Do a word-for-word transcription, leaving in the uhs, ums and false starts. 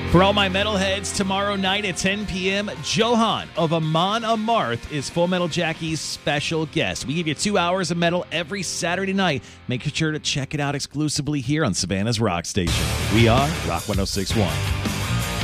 For all my metalheads, tomorrow night at ten p.m., Johan of Amon Amarth is Full Metal Jackie's special guest. We give you two hours of metal every Saturday night. Make sure to check it out exclusively here on Savannah's Rock Station. We are Rock one oh six point one.